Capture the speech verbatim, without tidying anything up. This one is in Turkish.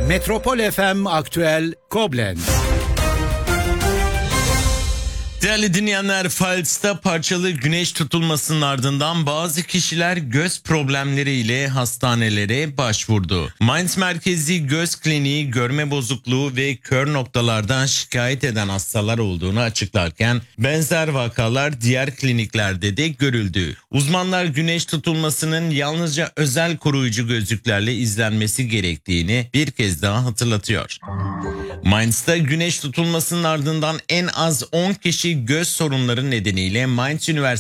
Metropol F M Aktüel Koblenz. Değerli dinleyenler, Pfalz'da parçalı güneş tutulmasının ardından bazı kişiler göz problemleriyle hastanelere başvurdu. Mainz merkezli göz kliniği görme bozukluğu ve kör noktalardan şikayet eden hastalar olduğunu açıklarken benzer vakalar diğer kliniklerde de görüldü. Uzmanlar güneş tutulmasının yalnızca özel koruyucu gözlüklerle izlenmesi gerektiğini bir kez daha hatırlatıyor. Mainz'da güneş tutulmasının ardından en az on kişi göz sorunları nedeniyle Mainz Üniversitesi